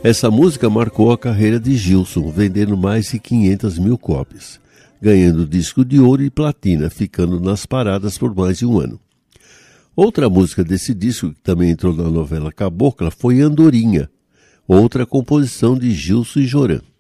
Essa música marcou a carreira de Gilson, vendendo mais de 500 mil cópias, ganhando disco de ouro e platina, ficando nas paradas por mais de um ano. Outra música desse disco, que também entrou na novela Cabocla, foi Andorinha, outra composição de Gilson e Joran.